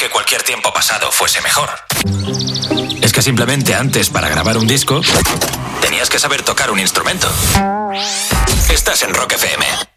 que cualquier tiempo pasado fuese mejor. Es que simplemente antes, para grabar un disco, tenías que saber tocar un instrumento. Estás en Rock FM.